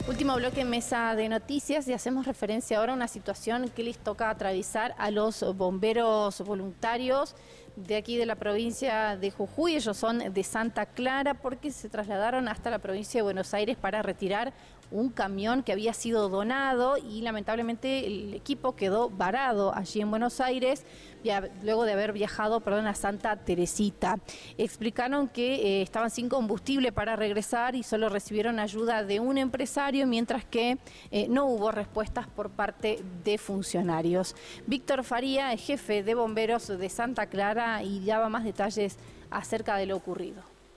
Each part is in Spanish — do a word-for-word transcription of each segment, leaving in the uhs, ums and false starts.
Último bloque en Mesa de Noticias y hacemos referencia ahora a una situación que les toca atravesar a los bomberos voluntarios de aquí de la provincia de Jujuy. Ellos son de Santa Clara porque se trasladaron hasta la provincia de Buenos Aires para retirar un camión que había sido donado y lamentablemente el equipo quedó varado allí en Buenos Aires luego de haber viajado, perdón, a Santa Teresita. Explicaron que eh, estaban sin combustible para regresar y solo recibieron ayuda de un empresario, mientras que eh, no hubo respuestas por parte de funcionarios. Víctor Faría es jefe de bomberos de Santa Clara y daba más detalles acerca de lo ocurrido.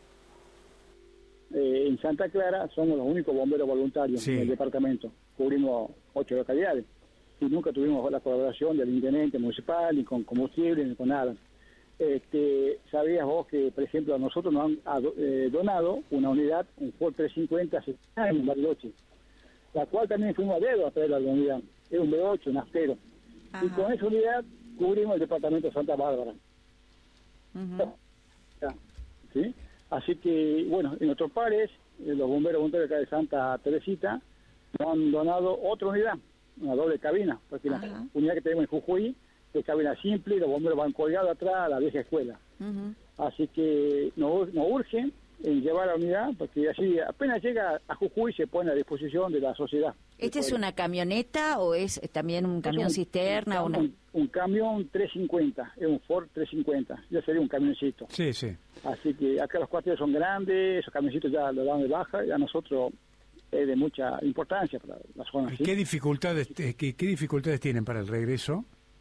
Eh, en Santa Clara somos los únicos bomberos voluntarios sí. en el departamento. Cubrimos ocho localidades y nunca tuvimos la colaboración del intendente municipal, ni con combustible, ni con nada. Este, ¿Sabías vos que, por ejemplo, a nosotros nos han eh, donado una unidad, un Ford trescientos cincuenta en Bariloche, la cual también fuimos a dedo a traer la unidad? Es un B ocho, un aspero. Y con esa unidad cubrimos el departamento de Santa Bárbara. Uh-huh. ¿Sí? Así que, bueno, en otros pares, eh, los bomberos voluntarios acá de Santa Teresita nos han donado otra unidad, una doble cabina, porque uh-huh. la unidad que tenemos en Jujuy es cabina simple y los bomberos van colgados atrás a la vieja escuela. Uh-huh. Así que nos, nos urgen en llevar la unidad, porque así apenas llega a Jujuy se pone a disposición de la sociedad. ¿Este es una camioneta o es también un camión es un, cisterna? Un, una... un, un camión trescientos cincuenta, es un Ford trescientos cincuenta, ya sería un camioncito. Sí, sí. Así que acá los cuarteles son grandes, esos camioncitos ya lo dan de baja, y a nosotros es de mucha importancia para la zona. ¿Y qué dificultades, qué, qué dificultades tienen para el regreso?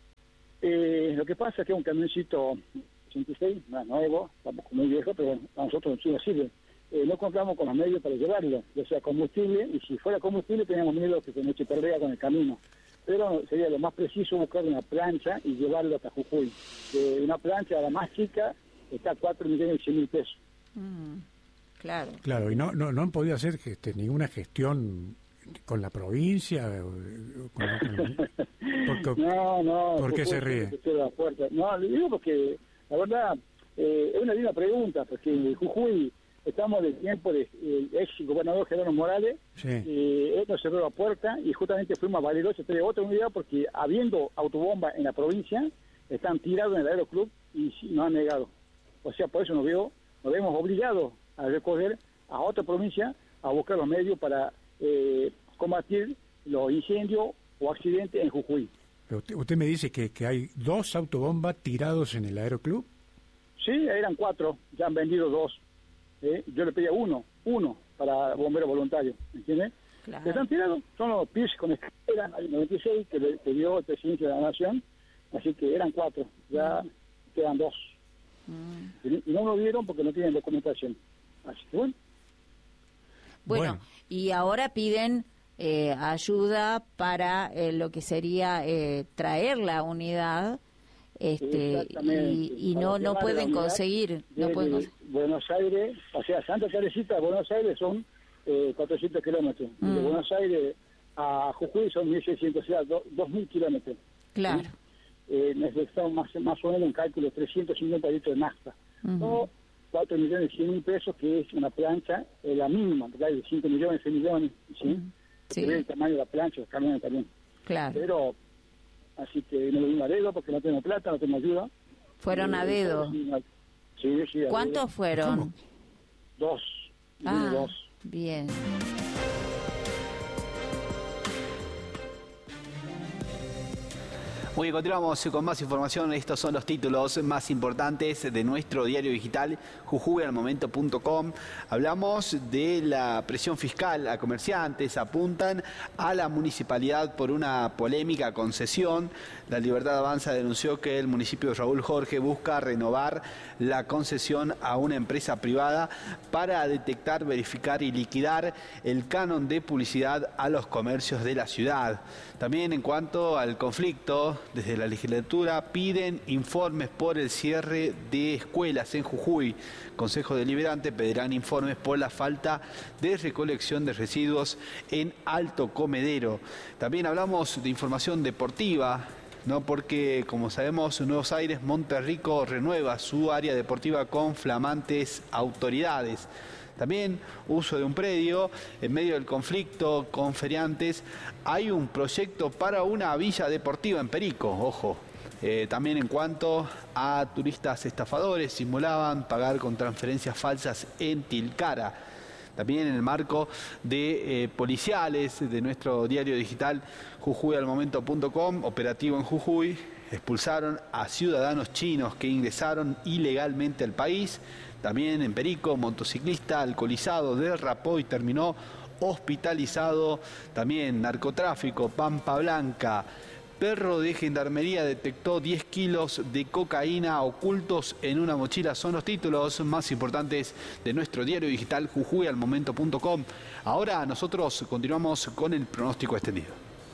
Eh, lo que pasa es que es un camioncito ochenta y seis, no es nuevo, tampoco muy viejo, pero bueno, a nosotros sí nos sirve. Eh, no contamos con los medios para llevarlo, ya sea combustible, y si fuera combustible tenemos miedo que se nos eche perder con el camino. Pero sería lo más preciso buscar una plancha y llevarlo hasta Jujuy. Eh, una plancha, la más chica, está a cuatro millones y cien mil pesos. Mm, claro. Claro, y no, no, no han podido hacer este, ninguna gestión con la provincia. Con la, con, porque, no, no. ¿Por qué se ríe? No, le digo porque, la verdad, eh, es una linda pregunta, porque en Jujuy estamos del tiempo del de, ex gobernador Gerardo Morales, sí. eh, él nos cerró la puerta y justamente fuimos a Bariloche a traer otra unidad porque habiendo autobomba en la provincia, están tirados en el aeroclub y nos han negado. O sea, por eso nos, veo, nos vemos obligados a recorrer a otra provincia a buscar los medios para eh, combatir los incendios o accidentes en Jujuy. Pero usted, usted me dice que, que hay dos autobombas tirados en el aeroclub. Sí, eran cuatro, ya han vendido dos. ¿Eh? Yo le pedía uno, uno para bomberos voluntarios, ¿entiendes? Claro. Están tirados, son los P I S con escalera, hay noventa y seis que le pidió el presidente de la Nación, así que eran cuatro, ya mm. quedan dos. Mm. Y, y no lo vieron porque no tienen documentación. Así que bueno. Bueno, bueno. Y ahora piden eh, ayuda para eh, lo que sería eh, traer la unidad. Este y, y no no pueden conseguir no pueden conseguir. Buenos Aires, o sea, Santa Teresita a Buenos Aires son eh, cuatrocientos kilómetros, mm. de Buenos Aires a Jujuy son mil seiscientos, o sea, do, dos mil kilómetros. Claro. ¿Sí? Eh, necesitamos más, más o menos un cálculo de trescientos cincuenta litros de nafta, uh-huh. o cuatro millones cien mil pesos, que es una plancha, eh, la mínima, porque hay de cinco millones, seis millones, ¿sí? Uh-huh. Sí. El tamaño de la plancha, los camiones también. Claro. Pero así que no lo dimos a dedo porque no tenemos plata, no tenemos ayuda. ¿Fueron eh, a dedo? Sí, sí. A ¿Cuántos dedo. fueron? ¿Cómo? Dos. Ah, dos. Bien. Muy bien, continuamos con más información. Estos son los títulos más importantes de nuestro diario digital, jujuy al momento punto com. Hablamos de la presión fiscal a comerciantes, apuntan a la municipalidad por una polémica concesión. La Libertad Avanza denunció que el municipio de Raúl Jorge busca renovar la concesión a una empresa privada para detectar, verificar y liquidar el canon de publicidad a los comercios de la ciudad. También en cuanto al conflicto, desde la legislatura piden informes por el cierre de escuelas en Jujuy. Consejo Deliberante pedirán informes por la falta de recolección de residuos en Alto Comedero. También hablamos de información deportiva, ¿no? Porque, como sabemos, Nuevos Aires Monterrico renueva su área deportiva con flamantes autoridades. también uso de un predio. En medio del conflicto con feriantes hay un proyecto para una villa deportiva en Perico, ojo. Eh, también en cuanto a turistas estafadores, simulaban pagar con transferencias falsas en Tilcara. También en el marco de eh, policiales de nuestro diario digital jujuy al momento punto com, operativo en Jujuy, expulsaron a ciudadanos chinos que ingresaron ilegalmente al país. También en Perico, motociclista alcoholizado derrapó y terminó hospitalizado. También narcotráfico, Pampa Blanca. Perro de Gendarmería detectó diez kilos de cocaína ocultos en una mochila. Son los títulos más importantes de nuestro diario digital jujuy al momento punto com. Ahora nosotros continuamos con el pronóstico extendido.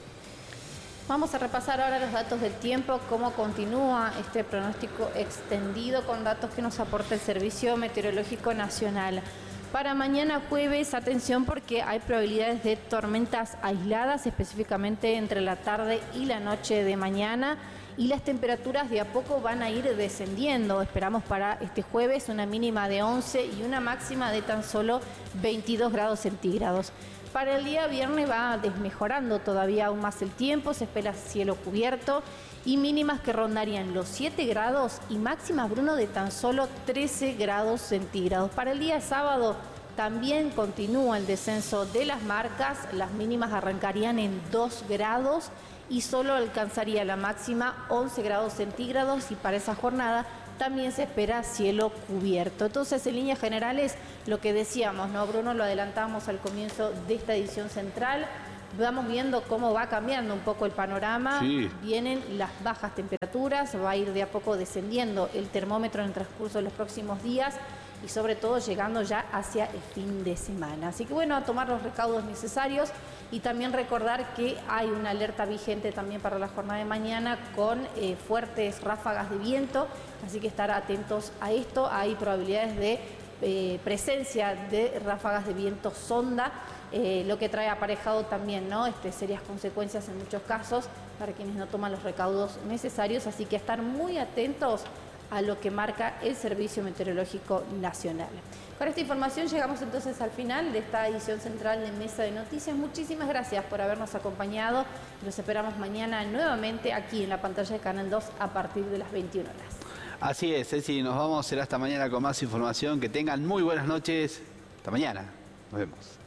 Vamos a repasar ahora los datos del tiempo, cómo continúa este pronóstico extendido con datos que nos aporta el Servicio Meteorológico Nacional. Para mañana jueves, atención porque hay probabilidades de tormentas aisladas, específicamente entre la tarde y la noche de mañana, y las temperaturas de a poco van a ir descendiendo. Esperamos para este jueves una mínima de once y una máxima de tan solo veintidós grados centígrados. Para el día viernes va desmejorando todavía aún más el tiempo, se espera cielo cubierto y mínimas que rondarían los siete grados y máximas, Bruno, de tan solo trece grados centígrados. Para el día sábado también continúa el descenso de las marcas, las mínimas arrancarían en dos grados y solo alcanzaría la máxima once grados centígrados, y para esa jornada también se espera cielo cubierto. Entonces, en líneas generales, lo que decíamos, ¿no, Bruno? Lo adelantamos al comienzo de esta edición central. Vamos viendo cómo va cambiando un poco el panorama. Sí. Vienen las bajas temperaturas, va a ir de a poco descendiendo el termómetro en el transcurso de los próximos días y sobre todo llegando ya hacia el fin de semana. Así que bueno, a tomar los recaudos necesarios y también recordar que hay una alerta vigente también para la jornada de mañana con eh, fuertes ráfagas de viento, así que estar atentos a esto. Hay probabilidades de eh, presencia de ráfagas de viento sonda, eh, lo que trae aparejado también, ¿no? Este, serias consecuencias en muchos casos para quienes no toman los recaudos necesarios, así que estar muy atentos a lo que marca el Servicio Meteorológico Nacional. Con esta información llegamos entonces al final de esta edición central de Mesa de Noticias. Muchísimas gracias por habernos acompañado. Los esperamos mañana nuevamente aquí en la pantalla de Canal dos a partir de las veintiuna horas. Así es, Ceci, nos vamos a hacer hasta mañana con más información. Que tengan muy buenas noches. Hasta mañana. Nos vemos.